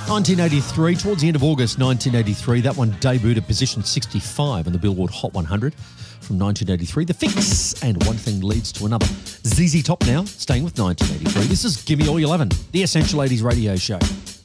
1983, towards the end of August 1983, that one debuted at position 65 on the Billboard Hot 100 from 1983. The Fix and One Thing Leads to Another. ZZ Top now, staying with 1983. This is Gimme All Your Lovin', the Essential 80s radio show.